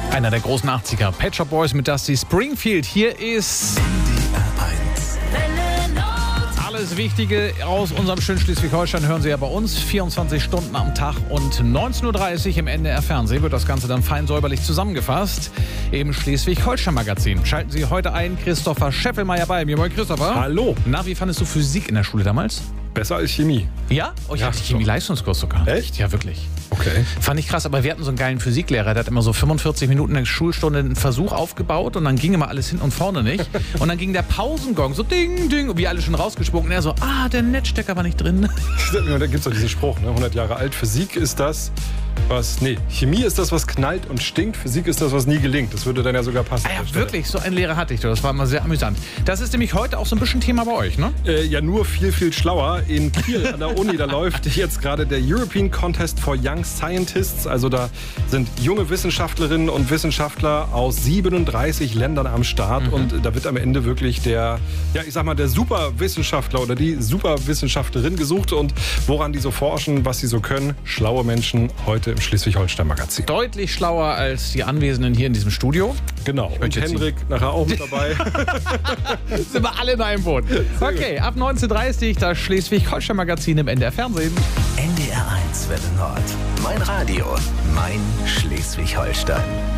Einer der großen 80er. Pet Shop Boys mit Dusty Springfield. Hier ist alles Wichtige aus unserem schönen Schleswig-Holstein hören Sie ja bei uns. 24 Stunden am Tag und 19.30 Uhr im NDR Fernsehen wird das Ganze dann fein säuberlich zusammengefasst im Schleswig-Holstein-Magazin. Schalten Sie heute ein Christopher Scheffelmeier bei mir. Moin Christopher. Hallo. Na, wie fandest du Physik in der Schule damals? Besser als Chemie. Ja? Oh, ich hatte Chemie-Leistungskurs sogar. Echt? Ja, wirklich. Okay. Fand ich krass, aber wir hatten so einen geilen Physiklehrer, der hat immer so 45 Minuten eine Schulstunde einen Versuch aufgebaut und dann ging immer alles hinten und vorne nicht. Und dann ging der Pausengong so ding, ding, und wir alle schon rausgesprungen. Und er so, der Netzstecker war nicht drin. Da gibt es doch diesen Spruch, ne? 100 Jahre alt. Physik ist das, Chemie ist das, was knallt und stinkt. Physik ist das, was nie gelingt. Das würde dann ja sogar passen. Ja, wirklich, so einen Lehrer hatte ich. Das war immer sehr amüsant. Das ist nämlich heute auch so ein bisschen Thema bei euch, ne? Ja, nur viel, viel schlauer. In Kiel an der Uni, da läuft jetzt gerade der European Contest for Young Scientists. Also da sind junge Wissenschaftlerinnen und Wissenschaftler aus 37 Ländern am Start. Und da wird am Ende wirklich der Superwissenschaftler oder die Superwissenschaftlerin gesucht. Und woran die so forschen, was sie so können. Schlaue Menschen heute im Schleswig-Holstein-Magazin. Deutlich schlauer als die Anwesenden hier in diesem Studio. Genau. Und Henrik nachher auch mit dabei. Sind wir alle in einem Boot. Okay, ab 19.30 Uhr das Schleswig-Holstein-Magazin im NDR Fernsehen. NDR 1 Welle Nord. Mein Radio. Mein Schleswig-Holstein.